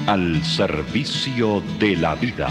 Al servicio de la vida.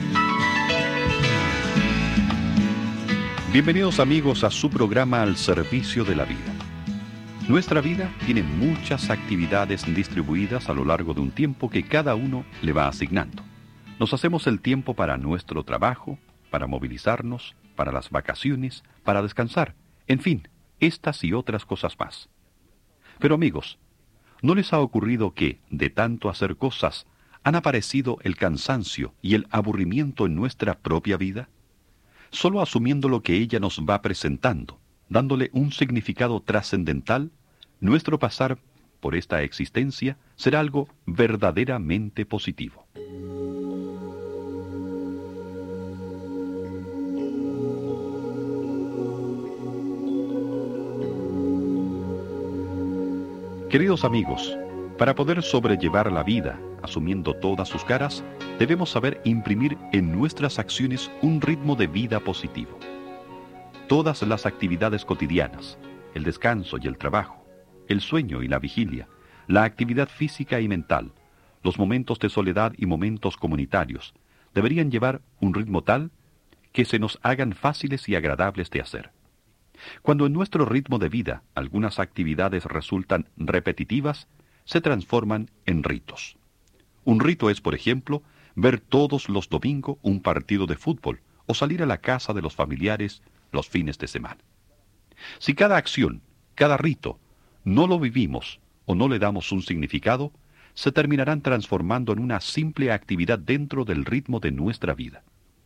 Bienvenidos amigos a su programa Al servicio de la vida. Nuestra vida tiene muchas actividades distribuidas a lo largo de un tiempo que cada uno le va asignando. Nos hacemos el tiempo para nuestro trabajo, para movilizarnos, para las vacaciones, para descansar, en fin, estas y otras cosas más. Pero amigos, ¿no les ha ocurrido que, de tanto hacer cosas, han aparecido el cansancio y el aburrimiento en nuestra propia vida? Solo asumiendo lo que ella nos va presentando, dándole un significado trascendental, nuestro pasar por esta existencia será algo verdaderamente positivo. Queridos amigos, para poder sobrellevar la vida, asumiendo todas sus caras, debemos saber imprimir en nuestras acciones un ritmo de vida positivo. Todas las actividades cotidianas, el descanso y el trabajo, el sueño y la vigilia, la actividad física y mental, los momentos de soledad y momentos comunitarios, deberían llevar un ritmo tal que se nos hagan fáciles y agradables de hacer. Cuando en nuestro ritmo de vida algunas actividades resultan repetitivas, se transforman en ritos. Un rito es, por ejemplo, ver todos los domingos un partido de fútbol o salir a la casa de los familiares los fines de semana. Si cada acción, cada rito, no lo vivimos o no le damos un significado, se terminarán transformando en una simple actividad dentro del ritmo de nuestra vida.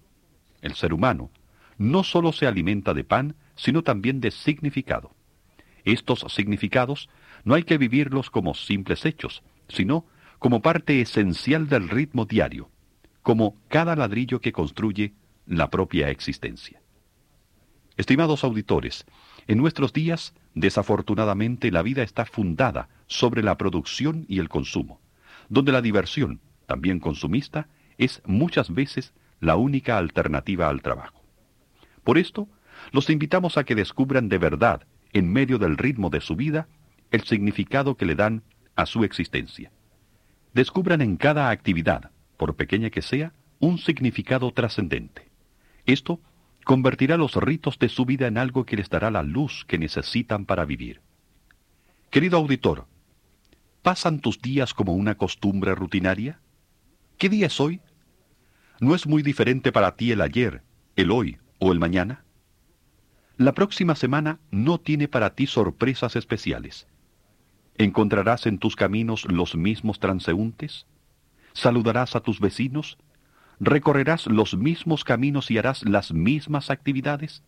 El ser humano no solo se alimenta de pan, sino también de significado. Estos significados no hay que vivirlos como simples hechos, sino como parte esencial del ritmo diario, como cada ladrillo que construye la propia existencia. Estimados auditores, en nuestros días, desafortunadamente, la vida está fundada sobre la producción y el consumo, donde la diversión, también consumista, es muchas veces la única alternativa al trabajo. Por esto, los invitamos a que descubran de verdad, en medio del ritmo de su vida, el significado que le dan a su existencia. Descubran en cada actividad, por pequeña que sea, un significado trascendente. Esto convertirá los ritos de su vida en algo que les dará la luz que necesitan para vivir. Querido auditor, ¿pasan tus días como una costumbre rutinaria? ¿Qué día es hoy? ¿No es muy diferente para ti el ayer, el hoy o el mañana? La próxima semana no tiene para ti sorpresas especiales. ¿Encontrarás en tus caminos los mismos transeúntes? ¿Saludarás a tus vecinos? ¿Recorrerás los mismos caminos y harás las mismas actividades?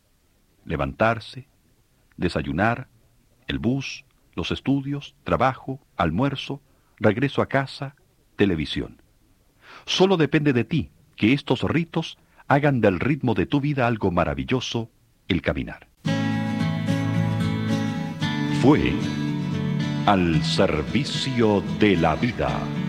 Levantarse, desayunar, el bus, los estudios, trabajo, almuerzo, regreso a casa, televisión. Solo depende de ti que estos ritos hagan del ritmo de tu vida algo maravilloso, el caminar. Fue Al servicio de la vida.